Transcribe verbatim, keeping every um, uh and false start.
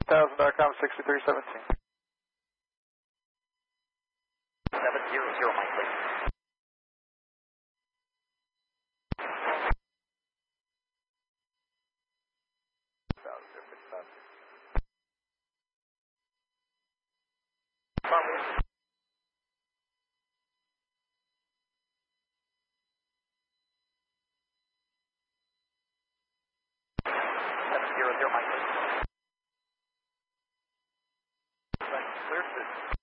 thousand dot com, sixty-three seventeen. seven zero zero, Mike, please. seven zero zero, Mike, please. Clear.